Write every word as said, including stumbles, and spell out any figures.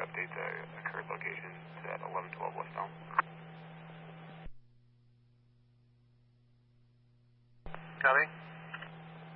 update the, the current location to at eleven twelve West Elm. Copy.